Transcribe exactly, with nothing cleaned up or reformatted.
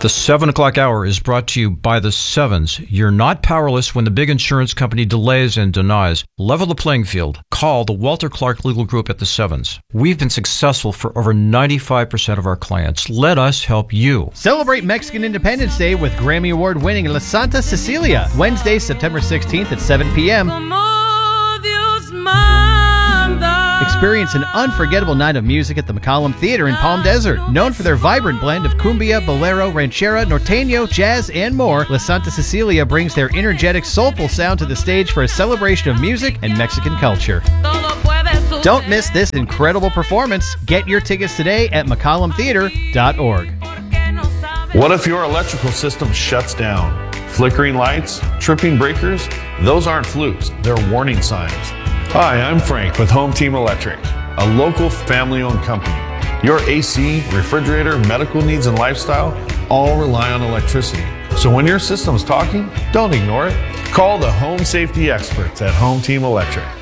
The seven o'clock hour is brought to you by the Sevens. You're not powerless when the big insurance company delays and denies. Level the playing field. Call the Walter Clark Legal Group at the Sevens. We've been successful for over ninety-five percent of our clients. Let us help you. Celebrate Mexican Independence Day with Grammy Award-winning La Santa Cecilia, Wednesday, September sixteenth at seven p.m. Experience an unforgettable night of music at the McCollum Theater in Palm Desert. Known for their vibrant blend of cumbia, bolero, ranchera, norteño, jazz, and more, La Santa Cecilia brings their energetic, soulful sound to the stage for a celebration of music and Mexican culture. Don't miss this incredible performance. Get your tickets today at mccollum theater dot org. What if your electrical system shuts down? Flickering lights, tripping breakers? Those aren't flukes, they're warning signs. Hi, I'm Frank with Home Team Electric, a local family-owned company. Your A C, refrigerator, medical needs, and lifestyle all rely on electricity. So when your system's talking, don't ignore it. Call the home safety experts at Home Team Electric.